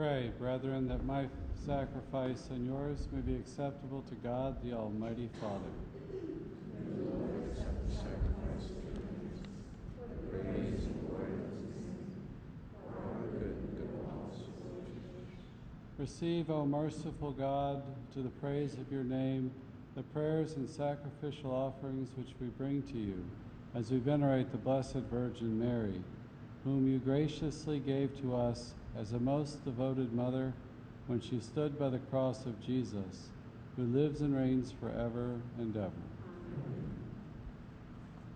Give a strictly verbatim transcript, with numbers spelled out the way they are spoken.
Pray, brethren, that my sacrifice and yours may be acceptable to God, the Almighty Father. Lord, accept the sacrifice of your hands, for the praise and glory of his name, for our good and good of all his children. Receive, O merciful God, to the praise of your name, the prayers and sacrificial offerings which we bring to you, as we venerate the Blessed Virgin Mary, whom you graciously gave to us as a most devoted mother when she stood by the cross of Jesus, who lives and reigns forever and ever.